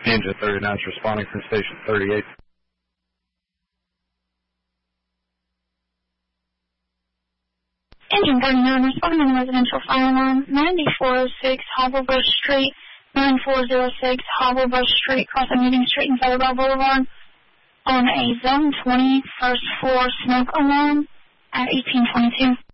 Engine 39 is responding from Station 38. Engine 39 responding on residential fire alarm 9406 Hobblebrush Street, 9406 Hobblebrush Street, crossing Meeting Street and Federal Boulevard on a Zone 20 first floor smoke alarm at 1822.